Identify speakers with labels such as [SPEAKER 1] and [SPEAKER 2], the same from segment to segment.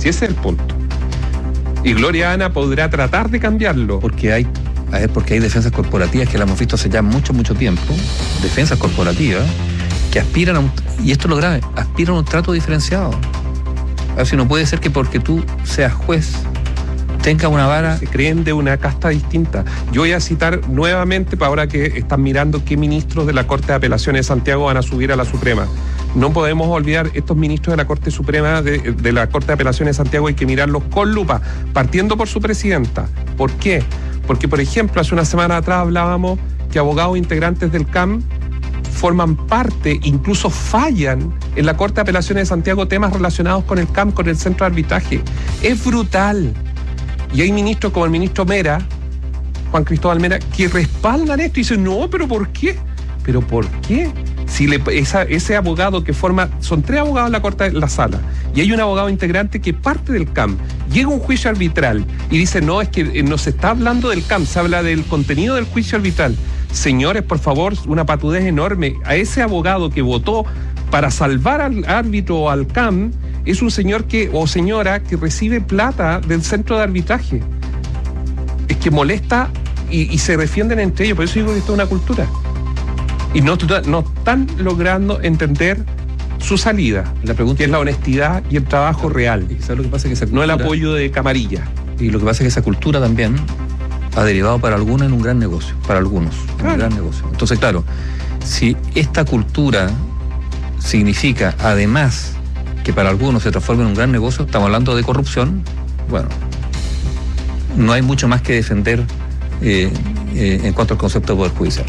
[SPEAKER 1] Si ese es el punto. Y Gloria Ana podrá tratar de cambiarlo.
[SPEAKER 2] Porque hay defensas corporativas que las hemos visto hace ya mucho tiempo, defensas corporativas que aspiran a y esto es lo grave, aspiran a un trato diferenciado. A ver si no puede ser que porque tú seas juez tenga una vara.
[SPEAKER 1] Se creen de una casta distinta. Yo voy a citar nuevamente, para ahora que están mirando qué ministros de la Corte de Apelaciones de Santiago van a subir a la Suprema. No podemos olvidar estos ministros de la Corte Suprema, de la Corte de Apelaciones de Santiago, hay que mirarlos con lupa, partiendo por su presidenta. ¿Por qué? Porque, por ejemplo, hace una semana atrás hablábamos que abogados integrantes del CAM forman parte, incluso fallan en la Corte de Apelaciones de Santiago temas relacionados con el CAM, con el centro de arbitraje. Es brutal. Y hay ministros como el ministro Mera, Juan Cristóbal Mera, que respaldan esto y dicen, no, ¿pero por qué? ¿Pero por qué? Si ese abogado que forma, son 3 abogados en la Corte de la Sala, y hay un abogado integrante que parte del CAM, llega a un juicio arbitral y dice, no, es que no se está hablando del CAM, se habla del contenido del juicio arbitral. Señores, por favor, una patudez enorme. A ese abogado que votó para salvar al árbitro o al CAM, es un señor o señora que recibe plata del centro de arbitraje. Es que molesta y se defienden entre ellos. Por eso digo que esto es una cultura. Y no están logrando entender su salida. La pregunta es la honestidad y el trabajo real.
[SPEAKER 2] ¿Sabes lo que pasa? Que esa cultura,
[SPEAKER 1] no el apoyo de camarilla.
[SPEAKER 2] Y lo que pasa es que esa cultura también ha derivado para algunos en un gran negocio. Para algunos, en un gran negocio. Entonces, claro, si esta cultura significa, además, que para algunos se transforma en un gran negocio, estamos hablando de corrupción, bueno, no hay mucho más que defender en cuanto al concepto de poder judicial.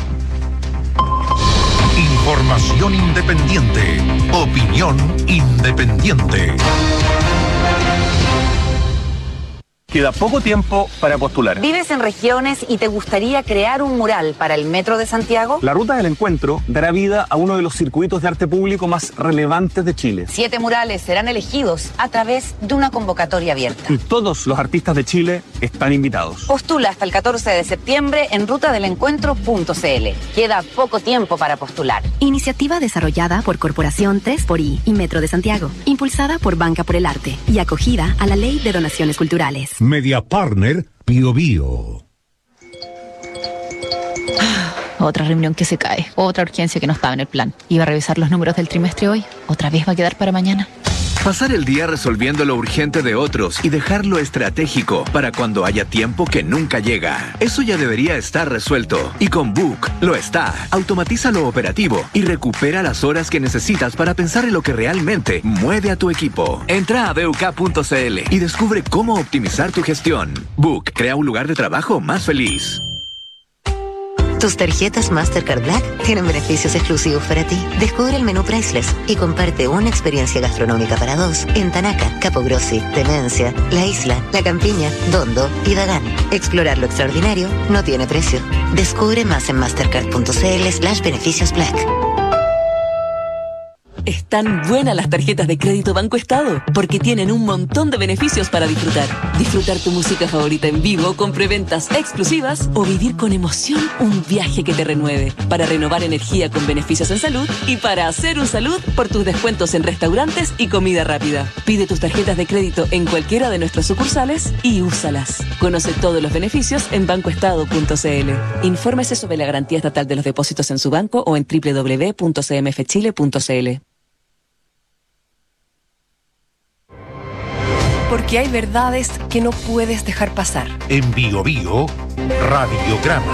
[SPEAKER 3] Información independiente, opinión independiente.
[SPEAKER 4] Queda poco tiempo para postular.
[SPEAKER 5] ¿Vives en regiones y te gustaría crear un mural para el Metro de Santiago?
[SPEAKER 4] La Ruta del Encuentro dará vida a uno de los circuitos de arte público más relevantes de Chile.
[SPEAKER 5] 7 murales serán elegidos a través de una convocatoria abierta.
[SPEAKER 4] Y todos los artistas de Chile están invitados.
[SPEAKER 5] Postula hasta el 14 de septiembre en rutadelencuentro.cl. Queda poco tiempo para postular.
[SPEAKER 6] Iniciativa desarrollada por Corporación 3xI y Metro de Santiago. Impulsada por Banca por el Arte y acogida a la Ley de Donaciones Culturales.
[SPEAKER 3] Media Partner Bio Bio.
[SPEAKER 7] Otra reunión que se cae, otra urgencia que no estaba en el plan. Iba a revisar los números del trimestre hoy, otra vez va a quedar para mañana.
[SPEAKER 8] Pasar el día resolviendo lo urgente de otros y dejar lo estratégico para cuando haya tiempo que nunca llega. Eso ya debería estar resuelto. Y con Book lo está. Automatiza lo operativo y recupera las horas que necesitas para pensar en lo que realmente mueve a tu equipo. Entra a BUK.cl y descubre cómo optimizar tu gestión. Book crea un lugar de trabajo más feliz.
[SPEAKER 9] Tus tarjetas Mastercard Black tienen beneficios exclusivos para ti. Descubre el menú Priceless y comparte una experiencia gastronómica para 2 en Tanaca, Capogrossi, Demencia, La Isla, La Campiña, Dondo y Dagán. Explorar lo extraordinario no tiene precio. Descubre más en mastercard.cl/beneficios Black.
[SPEAKER 10] Están buenas las tarjetas de crédito Banco Estado, porque tienen un montón de beneficios para disfrutar. Disfrutar tu música favorita en vivo con preventas exclusivas o vivir con emoción un viaje que te renueve. Para renovar energía con beneficios en salud y para hacer un salud por tus descuentos en restaurantes y comida rápida. Pide tus tarjetas de crédito en cualquiera de nuestras sucursales y úsalas. Conoce todos los beneficios en bancoestado.cl. Infórmese sobre la garantía estatal de los depósitos en su banco o en www.cmfchile.cl.
[SPEAKER 11] Porque hay verdades que no puedes dejar pasar.
[SPEAKER 3] En Bio Bio, Radiograma.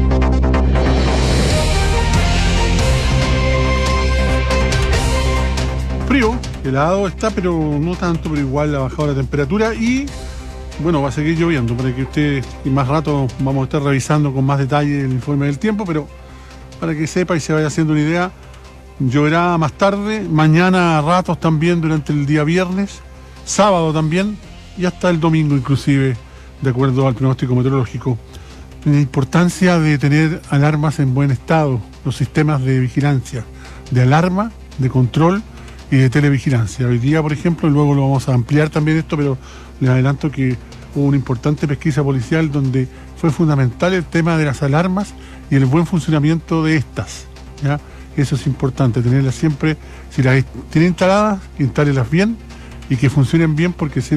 [SPEAKER 12] Frío, helado está, pero no tanto, pero igual ha bajado la temperatura y bueno, va a seguir lloviendo para que ustedes, y más rato vamos a estar revisando con más detalle el informe del tiempo, pero para que sepa y se vaya haciendo una idea, lloverá más tarde, mañana a ratos también durante el día viernes, sábado también y hasta el domingo inclusive, de acuerdo al pronóstico meteorológico. La importancia de tener alarmas en buen estado, los sistemas de vigilancia, de alarma, de control y de televigilancia. Hoy día, por ejemplo, y luego lo vamos a ampliar también esto, pero les adelanto que hubo una importante pesquisa policial donde fue fundamental el tema de las alarmas y el buen funcionamiento de estas, ¿ya? Eso es importante, tenerlas siempre, si las tienen instaladas, instálelas bien y que funcionen bien, porque si